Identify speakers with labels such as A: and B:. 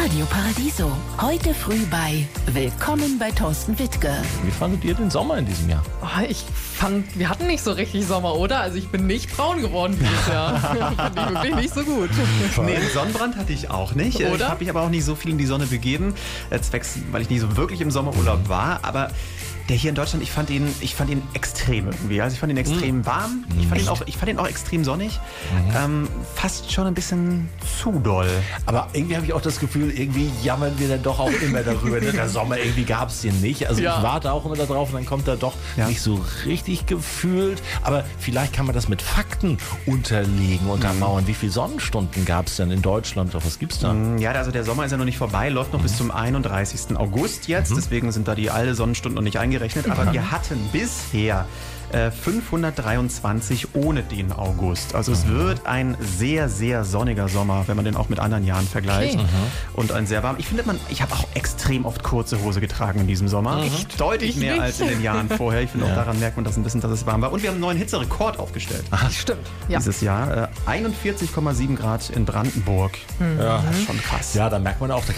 A: Radio Paradiso. Heute früh bei Willkommen bei Thorsten Wittke.
B: Wie fandet ihr den Sommer in diesem Jahr?
C: Oh, ich fand, wir hatten nicht so richtig Sommer, oder? Also ich bin nicht braun geworden dieses Jahr. Fand ich wirklich nicht so gut.
D: Nee, einen Sonnenbrand hatte ich auch nicht.
C: Oder?
D: Ich habe mich aber auch nicht so viel in die Sonne begeben, weil ich nicht so wirklich im Sommerurlaub war. Aber der hier in Deutschland, ich fand ihn extrem irgendwie. Also ich fand ihn extrem warm. Ich fand ihn auch extrem sonnig. Fast schon ein bisschen zu doll.
B: Aber irgendwie habe ich auch das Gefühl, irgendwie jammern wir dann doch auch immer darüber. Ne? Der Sommer, irgendwie gab es den nicht. Also
C: Ja.
B: ich warte auch immer darauf und dann kommt er doch nicht so richtig gefühlt. Aber vielleicht kann man das mit Fakten unterlegen, untermauern. Wie viele Sonnenstunden gab es denn in Deutschland? Was gibt's da?
D: Ja, also der Sommer ist ja noch nicht vorbei, läuft noch bis zum 31. August jetzt. Deswegen sind da die alle Sonnenstunden noch nicht eingerechnet. Aber wir hatten bisher 523 ohne den August. Also es wird ein sehr, sehr sonniger Sommer, wenn man den auch mit anderen Jahren vergleicht.
C: Okay.
D: Und ein sehr warm. Ich habe auch extrem oft kurze Hose getragen in diesem Sommer. Deutlich
C: Ich
D: mehr
C: nicht.
D: als in den Jahren vorher. Ich finde auch daran merkt man das ein bisschen, dass es warm war. Und wir haben einen neuen Hitzerekord aufgestellt
C: Stimmt. Ja.
D: dieses Jahr. 41,7 Grad in Brandenburg.
B: Ja.
D: Das ist schon krass.
B: Ja, da merkt man auch,